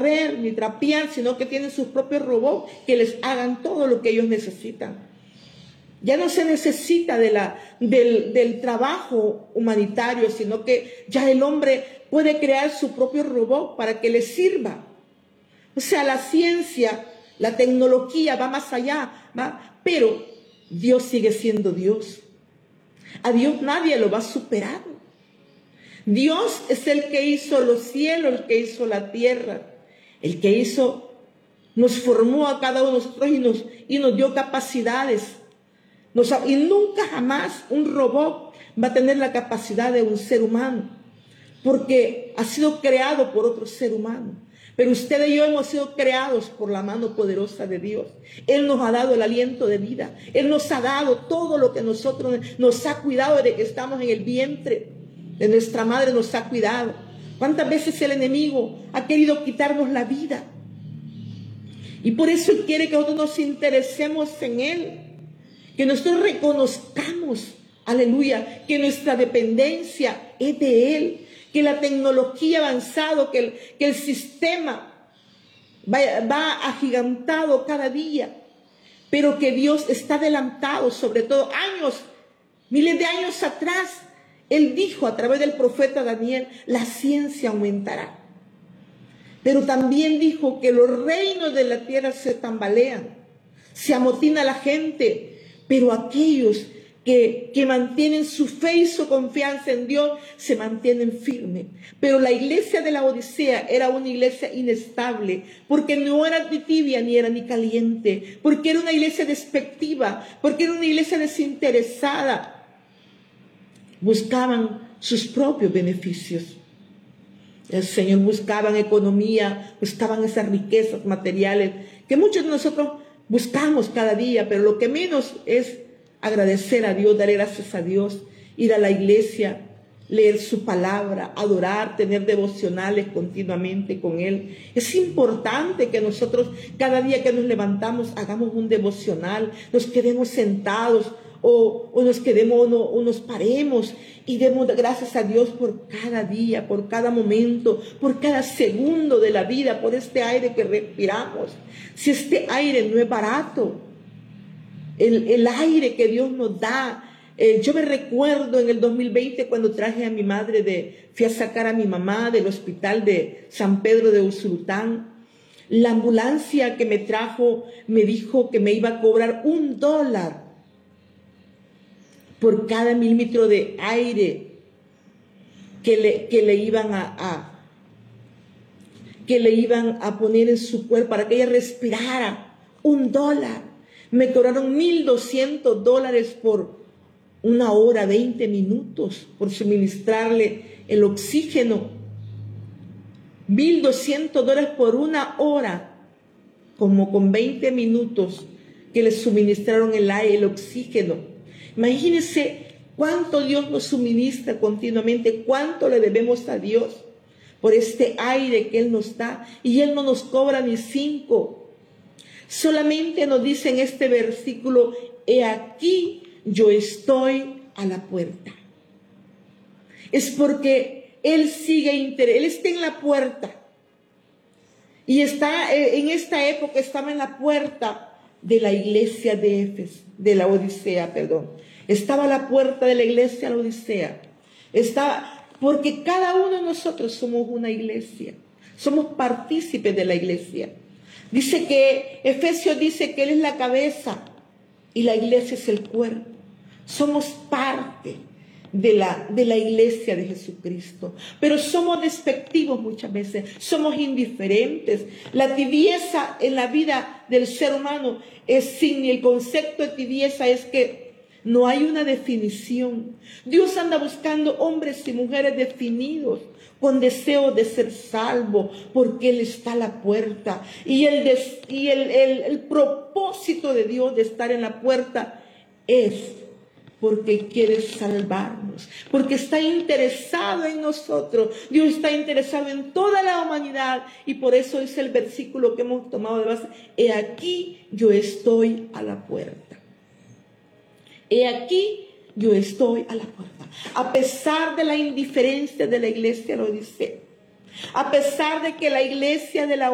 barrer ni trapear, sino que tienen sus propios robots que les hagan todo lo que ellos necesitan. Ya no se necesita del trabajo humanitario, sino que ya el hombre puede crear su propio robot para que le sirva. O sea, la ciencia, la tecnología va más allá, pero Dios sigue siendo Dios. A Dios nadie lo va a superar. Dios es el que hizo los cielos, el que hizo la tierra, el que nos formó a cada uno de nosotros y nos dio capacidades. Y nunca jamás un robot va a tener la capacidad de un ser humano, porque ha sido creado por otro ser humano. Pero usted y yo hemos sido creados por la mano poderosa de Dios. Él nos ha dado el aliento de vida. Él nos ha dado todo lo que nos ha cuidado desde que estamos en el vientre de nuestra madre, nos ha cuidado. ¿Cuántas veces el enemigo ha querido quitarnos la vida? Y por eso Él quiere que nosotros nos interesemos en Él, que nosotros reconozcamos, aleluya, que nuestra dependencia es de Él, que la tecnología ha avanzado, que el sistema va agigantado cada día, pero que Dios está adelantado, sobre todo miles de años atrás. Él dijo a través del profeta Daniel, la ciencia aumentará. Pero también dijo que los reinos de la tierra se tambalean, se amotina la gente, pero aquellos que mantienen su fe y su confianza en Dios se mantienen firmes. Pero la iglesia de la Odisea era una iglesia inestable, porque no era ni tibia ni era ni caliente, porque era una iglesia despectiva, porque era una iglesia desinteresada. Buscaban sus propios beneficios. El Señor buscaban economía, buscaban esas riquezas materiales que muchos de nosotros buscamos cada día, pero lo que menos es agradecer a Dios, dar gracias a Dios, ir a la iglesia, leer su palabra, adorar, tener devocionales continuamente con Él. Es importante que nosotros cada día que nos levantamos hagamos un devocional, nos quedemos sentados o nos quedemos o nos paremos y demos gracias a Dios por cada día, por cada momento, por cada segundo de la vida, por este aire que respiramos. Si este aire no es barato, el aire que Dios nos da. Yo me recuerdo en el 2020 cuando traje a mi madre, fui a sacar a mi mamá del hospital de San Pedro de Usulután. La ambulancia que me trajo me dijo que me iba a cobrar $1 por cada milímetro de aire que le iban a poner en su cuerpo para que ella respirara. $1. Me cobraron $1,200 por 1 hora, 20 minutos, por suministrarle el oxígeno. $1,200 por 1 hora, como con 20 minutos que le suministraron el aire, el oxígeno. Imagínense cuánto Dios nos suministra continuamente, cuánto le debemos a Dios por este aire que Él nos da, y Él no nos cobra ni 5. Solamente nos dice en este versículo, he aquí yo estoy a la puerta. Es porque Él Él está en la puerta. Y en esta época estaba en la puerta de la iglesia de Éfeso, de la Odisea, perdón. Estaba a la puerta de la iglesia de la Odisea. Porque cada uno de nosotros somos una iglesia. Somos partícipes de la iglesia. Dice que, Efesios dice que Él es la cabeza y la iglesia es el cuerpo. Somos parte de la iglesia de Jesucristo. Pero somos despectivos muchas veces, somos indiferentes. La tibieza en la vida del ser humano el concepto de tibieza es que no hay una definición. Dios anda buscando hombres y mujeres definidos, con deseo de ser salvo, porque Él está a la puerta. Y el propósito de Dios de estar en la puerta es porque quiere salvarnos, porque está interesado en nosotros. Dios está interesado en toda la humanidad, y por eso es el versículo que hemos tomado de base. He aquí yo estoy a la puerta. He aquí yo estoy a la puerta. A pesar de la indiferencia de la iglesia de la Odisea, a pesar de que la iglesia de la